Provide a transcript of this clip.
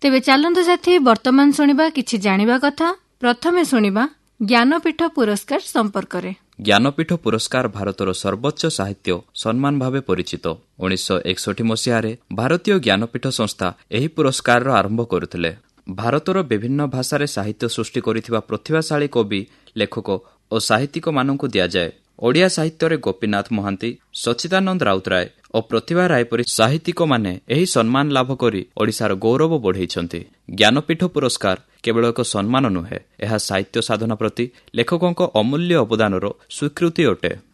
ତେବେ ଚାଲନ୍ତୁ ସାଥୀ ବର୍ତ୍ତମାନ ଶୁଣିବା କିଛି ଜାଣିବା କଥା। ପ୍ରଥମେ ଶୁଣିବା ଜ୍ଞାନପୀଠ ପୁରସ୍କାର ସମ୍ପର୍କରେ। ଜ୍ଞାନପୀଠ ପୁରସ୍କାର ଭାରତର ସର୍ବୋଚ୍ଚ ସାହିତ୍ୟ ସମ୍ମାନ ଭାବେ ପରିଚିତ। 1961 ମସିହାରେ ଭାରତୀୟ ଜ୍ଞାନପୀଠ ସଂସ୍ଥା ଏହି ପୁରସ୍କାରର ଆରମ୍ଭ କରିଥିଲେ। ଭାରତର ବିଭିନ୍ନ ଭାଷାରେ ସାହିତ୍ୟ ସୃଷ୍ଟି କରିଥିବା ପ୍ରତିଭାଶାଳୀ କବି, ଲେଖକ ଓ ସାହିତ୍ୟିକମାନଙ୍କୁ ଦିଆଯାଏ। ଓଡ଼ିଆ ସାହିତ୍ୟରେ ଗୋପୀନାଥ ମହାନ୍ତି, ସଚ୍ଚିଦାନନ୍ଦ ରାଉତରାୟ ଓ ପ୍ରତିଭା ରାୟ ପରି ସାହିତ୍ୟିକମାନେ ଏହି ସମ୍ମାନ ଲାଭ କରି ଓଡ଼ିଶାର ଗୌରବ ବଢ଼ାଇଛନ୍ତି। ଜ୍ଞାନପୀଠ ପୁରସ୍କାର କେବଳ ଏକ ସମ୍ମାନ ନୁହେଁ, ଏହା ସାହିତ୍ୟ ସାଧନା ପ୍ରତି ଲେଖକଙ୍କ ଅମୂଲ୍ୟ ଅବଦାନର ସ୍ୱୀକୃତି ଅଟେ।